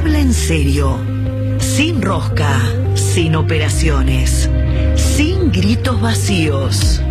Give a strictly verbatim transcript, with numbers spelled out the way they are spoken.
habla en serio, sin rosca, sin operaciones, sin gritos vacíos.